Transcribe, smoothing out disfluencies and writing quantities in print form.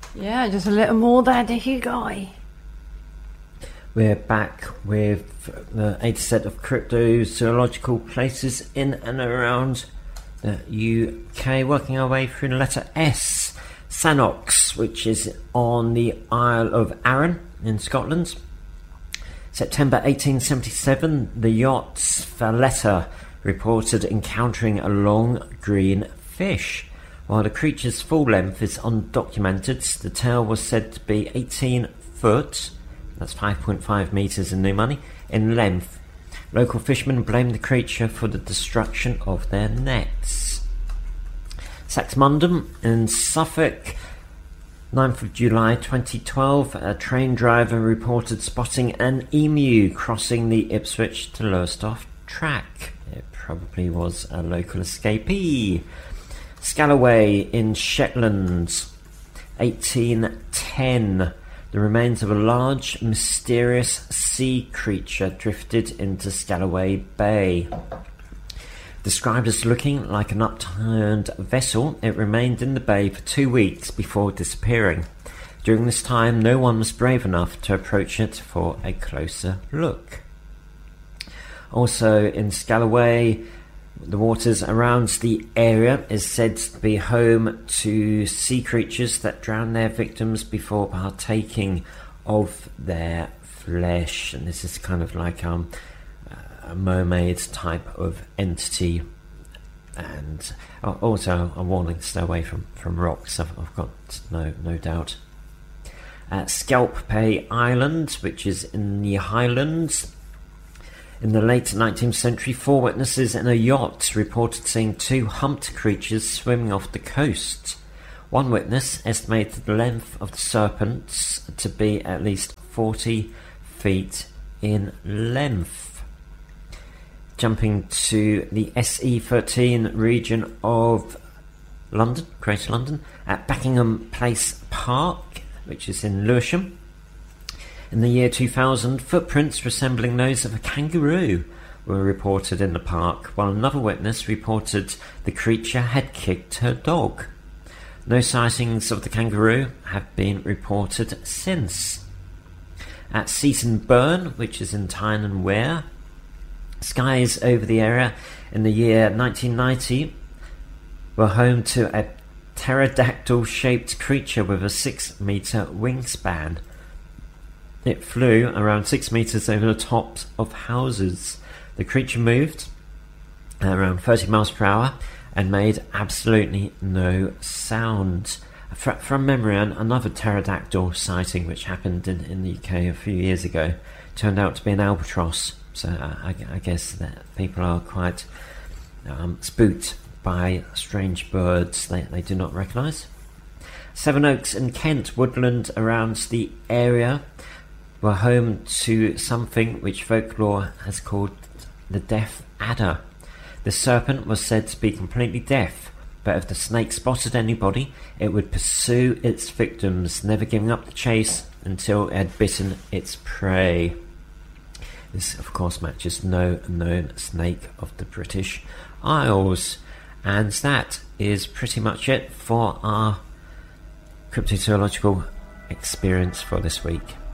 Yeah, just a little more there, Dickie Guy. We're back with the 80 set of cryptozoological places in and around the UK, working our way through the letter S. Sannox, which is on the Isle of Arran in Scotland. September 1877, the yacht Valletta reported encountering a long green fish. While the creature's full length is undocumented, the tail was said to be 18 foot, that's 5.5 metres in new money, in length. Local fishermen blamed the creature for the destruction of their nets. Saxmundham in Suffolk, 9th of July 2012, a train driver reported spotting an emu crossing the Ipswich to Lowestoft track. It probably was a local escapee. Scalloway in Shetland, 1810. The remains of a large, mysterious sea creature drifted into Scalloway Bay. Described as looking like an upturned vessel, it remained in the bay for 2 weeks before disappearing. During this time, no one was brave enough to approach it for a closer look. Also in Scalloway, the waters around the area is said to be home to sea creatures that drown their victims before partaking of their flesh. And this is kind of like a mermaid type of entity. And also a warning to stay away from rocks, I've got no doubt. Scalp Bay Island, which is in the Highlands. In the late 19th century, 4 witnesses in a yacht reported seeing 2 humped creatures swimming off the coast. One witness estimated the length of the serpents to be at least 40 feet in length. Jumping to the SE13 region of London, Greater London, at Buckingham Place Park, which is in Lewisham. In the year 2000, footprints resembling those of a kangaroo were reported in the park, while another witness reported the creature had kicked her dog. No sightings of the kangaroo have been reported since. At Seaton Burn, which is in Tyne and Wear, skies over the area in the year 1990 were home to a pterodactyl-shaped creature with a 6-metre wingspan. It flew around 6 metres over the tops of houses. The creature moved at around 30 miles per hour and made absolutely no sound. From memory, another pterodactyl sighting which happened in the UK a few years ago turned out to be an albatross. So I guess that people are quite spooked by strange birds they do not recognise. Sevenoaks in Kent, woodland around the area were home to something which folklore has called the deaf adder. The serpent was said to be completely deaf, but if the snake spotted anybody, it would pursue its victims, never giving up the chase until it had bitten its prey. This, of course, matches no known snake of the British Isles. And that is pretty much it for our cryptozoological experience for this week.